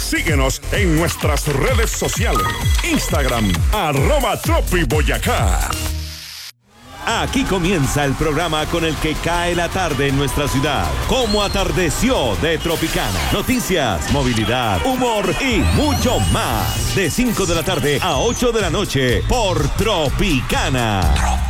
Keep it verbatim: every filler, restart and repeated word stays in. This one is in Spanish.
Síguenos en nuestras redes sociales. Instagram, arroba Tropi Boyacá. Aquí comienza el programa con el que cae la tarde en nuestra ciudad. Como atardeció de Tropicana. Noticias, movilidad, humor y mucho más. De cinco de la tarde a ocho de la noche por Tropicana.